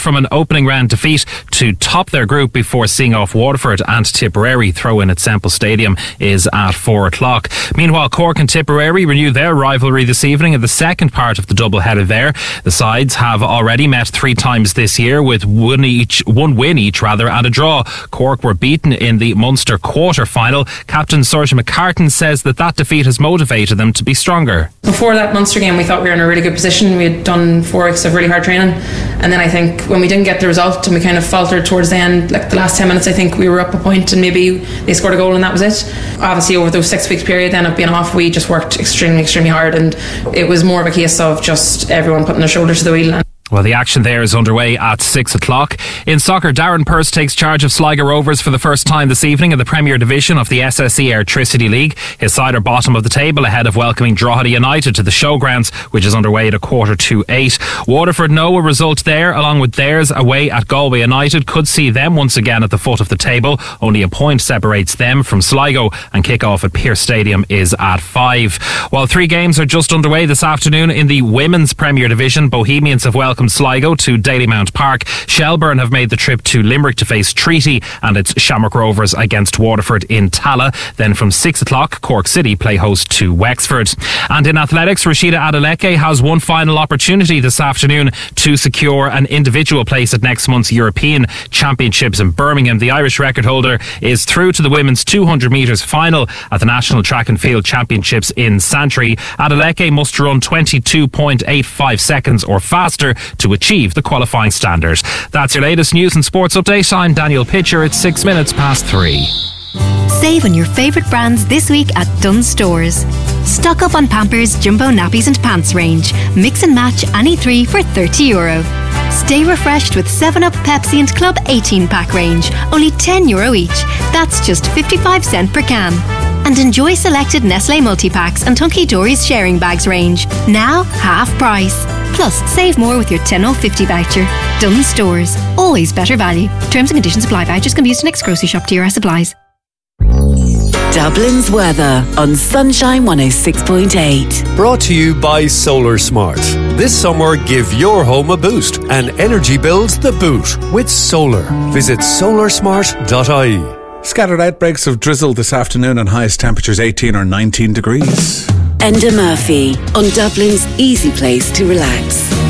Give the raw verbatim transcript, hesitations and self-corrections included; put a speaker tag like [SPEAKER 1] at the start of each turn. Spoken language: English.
[SPEAKER 1] from an opening round defeat to top their group before seeing off Waterford, and Tipperary throw in at Semple Stadium is at four o'clock. Meanwhile, Cork and Tipperary renew their rivalry this evening in the second part of the double-header there. The sides have already met three times this year with one each, one win each rather, and a draw. Cork were beaten in the Munster quarter-final. Captain Saoirse McCartan says that that defeat has motivated them to be stronger.
[SPEAKER 2] Before that Munster game, we thought we were in a really good position. We had done four weeks of really hard training, and then I think when we didn't get the result and we kind of faltered towards the end, like the last ten minutes, I think we were up a point and maybe they scored a goal and that was it. Obviously over those six weeks period then of being off, we just worked extremely extremely hard, and it was more of a case of just everyone putting their shoulder to the wheel.
[SPEAKER 1] Well, the action there is underway at six o'clock. In soccer, Darren Pearse takes charge of Sligo Rovers for the first time this evening in the Premier Division of the S S E Airtricity League. His side are bottom of the table ahead of welcoming Drogheda United to the Showgrounds, which is underway at a quarter to eight. Waterford know a result there, along with theirs away at Galway United, could see them once again at the foot of the table. Only a point separates them from Sligo, and kick-off at Pearse Stadium is at five. While three games are just underway this afternoon in the Women's Premier Division, Bohemians have welcomed Sligo to Dalymount Park. Shelbourne have made the trip to Limerick to face Treaty and its Shamrock Rovers against Waterford in Tala. Then from six o'clock, Cork City play host to Wexford. And in athletics, Rashida Adeleke has one final opportunity this afternoon to secure an individual place at next month's European Championships in Birmingham. The Irish record holder is through to the women's two hundred metres final at the National Track and Field Championships in Santry. Adeleke must run twenty-two point eight five seconds or faster to achieve the qualifying standard. That's your latest news and sports update. I'm Daniel Pitcher. It's six minutes past three.
[SPEAKER 3] Save on your favourite brands this week at Dunnes Stores. Stock up on Pampers, Jumbo nappies and pants range. Mix and match any three for thirty euro. Stay refreshed with seven up, Pepsi and Club eighteen pack range. Only ten euro each. That's just fifty-five cents per can. And enjoy selected Nestle multi-packs and Hunky Dory's sharing bags range. Now half price. Plus, save more with your ten oh fifty voucher. Dunnes Stores. Always better value. Terms and conditions apply. Vouchers can be used in next grocery shop. T R S supplies.
[SPEAKER 4] Dublin's weather on Sunshine one oh six point eight.
[SPEAKER 5] Brought to you by Solar Smart. This summer, give your home a boost and energy bills the boot with solar. Visit solar smart dot I E.
[SPEAKER 6] Scattered outbreaks of drizzle this afternoon and highest temperatures eighteen or nineteen degrees.
[SPEAKER 4] Enda Murphy on Dublin's easy place to relax.